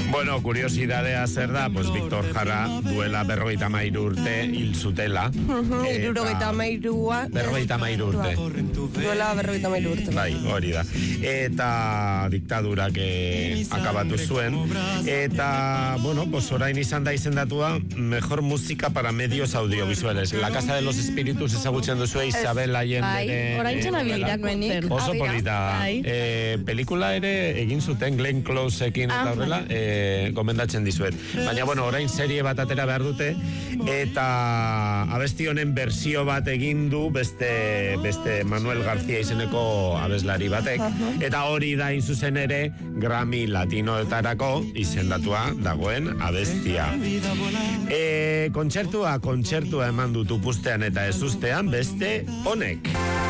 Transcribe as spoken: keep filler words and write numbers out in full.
Bueno, kuriosidadea zer da, pues Victor Jara duela berrogeita hamairu urte hil zutela. Berrogeita hamairua. Berrogeita hamairu urte. Duela berrogeita hamairu urte. Bai, hori da. Eta diktadurak eh, akabatu zuen. Eta, bueno, pues orain izan da izendatua mejor música para medios audiovisuales. La Casa de los Espíritus ezagutzen duzue Isabel Allende. Orain txena bilirakoenik. Oso polita. Eh, pelikula ere egin zuten Glenn Closeekin eta horrela, eh, gomendatzen dizuet. Baina, bueno, orain serie bat atera behar dute, eta abesti honen bersio bat egin du beste, beste Manuel García izeneko abeslari batek, eta hori da inzuzen ere Grammy Latinoetarako izendatua dagoen abestia. E, kontzertua, kontzertua eman dut upustean eta ezustean beste honek.